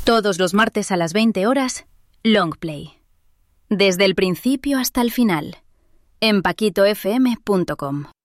Todos los martes a las 20 horas, Longplay. Desde el principio hasta el final. En paquitofm.com.